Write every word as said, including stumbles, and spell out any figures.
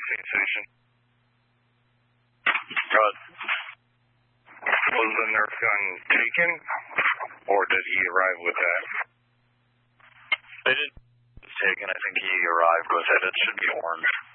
vaccine station. Uh, was the Nerf gun taken, or did he arrive with that? They didn't taken. I think he arrived with it. It should be orange.